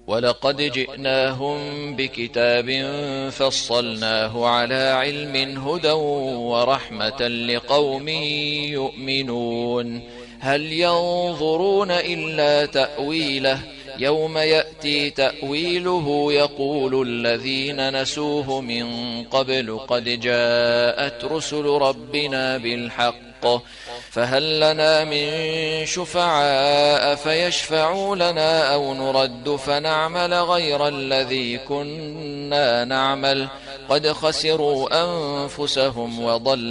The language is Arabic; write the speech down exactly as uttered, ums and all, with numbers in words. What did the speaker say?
ولقد جئناهم بكتاب فصلناه على علم هدى ورحمة لقوم يؤمنون. هل ينظرون إلا تأويله يوم يأتي تأويله يقول الذين نسوه من قبل قد جاءت رسل ربنا بالحق فهل لنا من شفعاء فيشفعوا لنا أو نرد فنعمل غير الذي كنا نعمل قد خسروا أنفسهم وضل